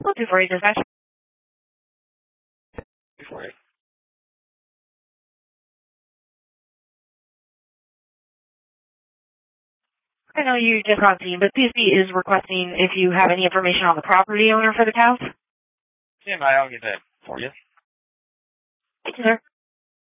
We'll do for you, dispatch. Before it. I know you just got seen, but PSP is requesting if you have any information on the property owner for the cows. Stand by, I'll get that for you. Thank you, sir.